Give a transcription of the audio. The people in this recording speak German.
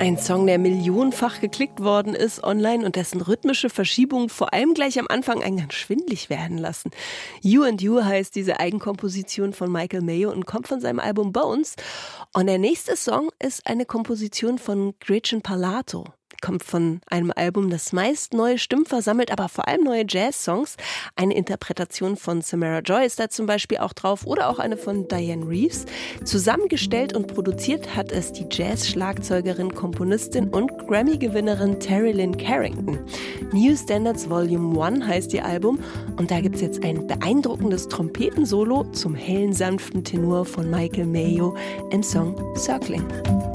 Ein Song, der millionenfach geklickt worden ist online und dessen rhythmische Verschiebungen vor allem gleich am Anfang einen ganz schwindelig werden lassen. You and You heißt diese Eigenkomposition von Michael Mayo und kommt von seinem Album Bones. Und der nächste Song ist eine Komposition von Gretchen Parlato. Kommt von einem Album, das meist neue Stimmen versammelt, aber vor allem neue Jazz-Songs. Eine Interpretation von Samara Joy ist da zum Beispiel auch drauf oder auch eine von Diane Reeves. Zusammengestellt und produziert hat es die Jazz-Schlagzeugerin, Komponistin und Grammy-Gewinnerin Terry Lynn Carrington. New Standards Volume 1 heißt ihr Album und da gibt es jetzt ein beeindruckendes Trompetensolo zum hellen, sanften Tenor von Michael Mayo im Song Circling.